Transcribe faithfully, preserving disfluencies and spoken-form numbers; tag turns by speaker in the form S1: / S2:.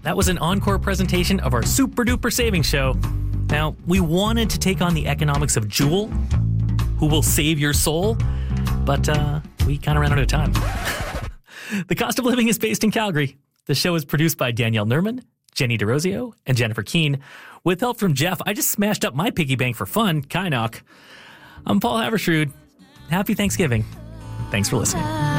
S1: that was an encore presentation of our super duper savings show. Now, we wanted to take on the economics of Juul, who will save your soul, but uh, we kind of ran out of time. The Cost of Living is based in Calgary. The show is produced by Danielle Nerman, Jenny DeRosio, and Jennifer Keene. With help from Jeff, I just smashed up my piggy bank for fun, Kynoch. I'm Paul Havershrud. Happy Thanksgiving. Thanks for listening.